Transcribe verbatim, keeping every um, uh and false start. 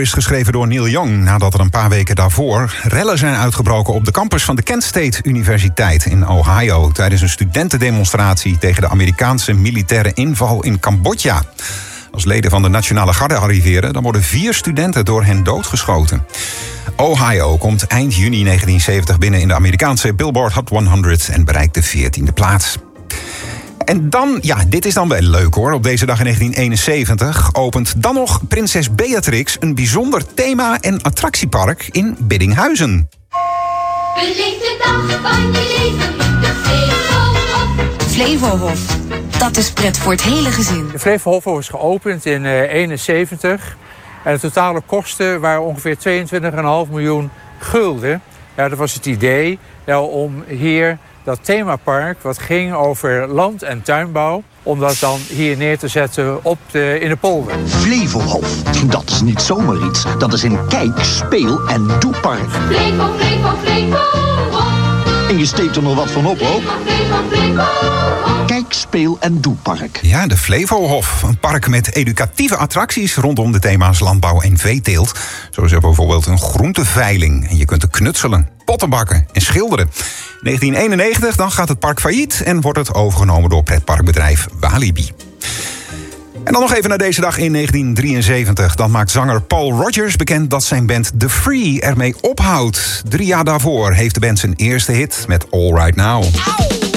is geschreven door Neil Young nadat er een paar weken daarvoor rellen zijn uitgebroken op de campus van de Kent State Universiteit in Ohio tijdens een studentendemonstratie tegen de Amerikaanse militaire inval in Cambodja. Als leden van de Nationale Garde arriveren, dan worden vier studenten door hen doodgeschoten. Ohio komt eind juni negentien zeventig binnen in de Amerikaanse Billboard Hot honderd en bereikt de veertiende plaats. En dan, ja, dit is dan wel leuk hoor. Op deze dag in negentien eenenzeventig opent dan nog Prinses Beatrix een bijzonder thema- en attractiepark in Biddinghuizen. Beleef de dag van je leven in de Flevohof. Flevohof, dat is pret voor het hele gezin. De Flevohof is geopend in negentien eenenzeventig. En de totale kosten waren ongeveer tweeëntwintig komma vijf miljoen gulden. Ja, dat was het idee ja, om hier dat themapark, wat ging over land- en tuinbouw, om dat dan hier neer te zetten op de, in de polder. Flevohof, dat is niet zomaar iets. Dat is een kijk-, speel- en doepark. Flevo, Flevo, Flevohof. En je steekt er nog wat van op, hoor. Flevo, Flevohof. Kijk, speel- en doepark. Ja, de Flevohof. Een park met educatieve attracties rondom de thema's landbouw en veeteelt. Zo is er bijvoorbeeld een groenteveiling. En je kunt er knutselen, potten bakken en schilderen. negentien eenennegentig, dan gaat het park failliet en wordt het overgenomen door pretparkbedrijf Walibi. En dan nog even naar deze dag in negentien drieënzeventig. Dan maakt zanger Paul Rodgers bekend dat zijn band The Free ermee ophoudt. Drie jaar daarvoor heeft de band zijn eerste hit met All Right Now.